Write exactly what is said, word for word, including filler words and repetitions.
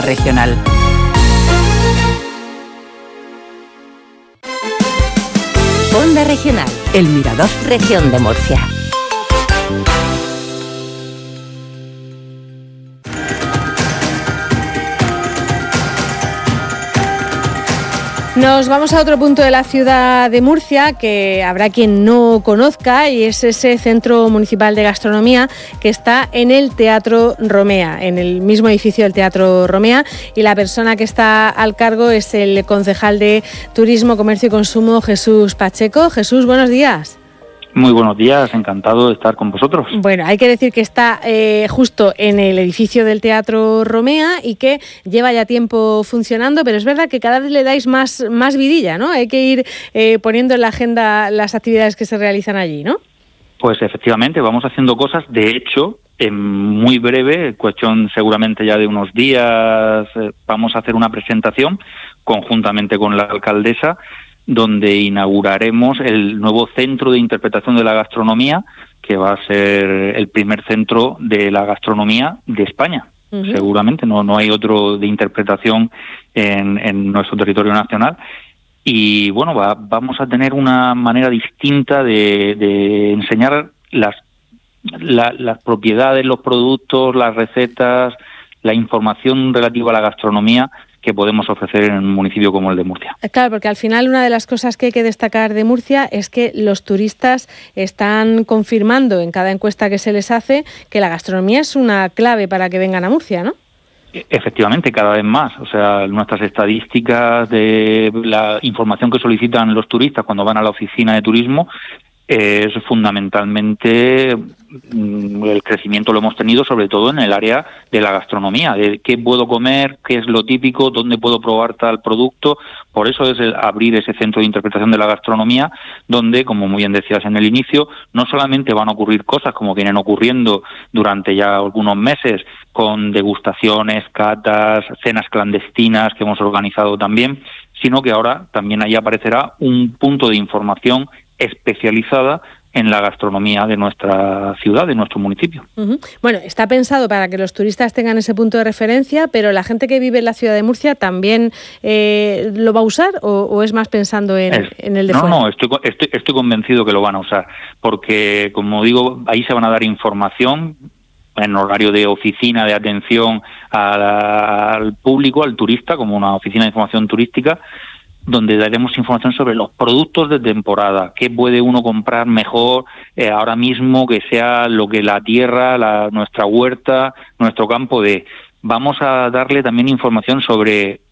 regional. Onda Regional, El Mirador, Región de Murcia. Nos vamos a otro punto de la ciudad de Murcia que habrá quien no conozca, y es ese Centro Municipal de Gastronomía que está en el Teatro Romea, en el mismo edificio del Teatro Romea, y la persona que está al cargo es el concejal de Turismo, Comercio y Consumo, Jesús Pacheco. Jesús, buenos días. Muy buenos días, encantado de estar con vosotros. Bueno, hay que decir que está eh, justo en el edificio del Teatro Romea y que lleva ya tiempo funcionando, pero es verdad que cada vez le dais más, más vidilla, ¿no? Hay que ir eh, poniendo en la agenda las actividades que se realizan allí, ¿no? Pues efectivamente, vamos haciendo cosas. De hecho, en muy breve, cuestión seguramente ya de unos días, eh, vamos a hacer una presentación conjuntamente con la alcaldesa, donde inauguraremos el nuevo Centro de Interpretación de la Gastronomía, que va a ser el primer centro de la gastronomía de España. Uh-huh. Seguramente, no, no hay otro de interpretación en, en nuestro territorio nacional. Y bueno, va, vamos a tener una manera distinta de, de enseñar las, la, las propiedades, los productos, las recetas, la información relativa a la gastronomía que podemos ofrecer en un municipio como el de Murcia. Claro, porque al final una de las cosas que hay que destacar de Murcia es que los turistas están confirmando en cada encuesta que se les hace que la gastronomía es una clave para que vengan a Murcia, ¿no? Efectivamente, cada vez más. O sea, nuestras estadísticas de la información que solicitan los turistas cuando van a la oficina de turismo es fundamentalmente el crecimiento lo hemos tenido sobre todo en el área de la gastronomía, de qué puedo comer, qué es lo típico, dónde puedo probar tal producto. Por eso es el abrir ese centro de interpretación de la gastronomía, donde, como muy bien decías en el inicio, no solamente van a ocurrir cosas como vienen ocurriendo durante ya algunos meses, con degustaciones, catas, cenas clandestinas que hemos organizado también, sino que ahora también ahí aparecerá un punto de información especializada en la gastronomía de nuestra ciudad, de nuestro municipio. Uh-huh. Bueno, está pensado para que los turistas tengan ese punto de referencia, pero la gente que vive en la ciudad de Murcia también eh, lo va a usar, o, o es más pensando en, es, en el de no, fuera. No, estoy, estoy, estoy convencido que lo van a usar, porque, como digo, ahí se van a dar información en horario de oficina de atención al, al público, al turista, como una oficina de información turística, donde daremos información sobre los productos de temporada, qué puede uno comprar mejor eh, ahora mismo, que sea lo que la tierra, la, nuestra huerta, nuestro campo de. Vamos a darle también información sobre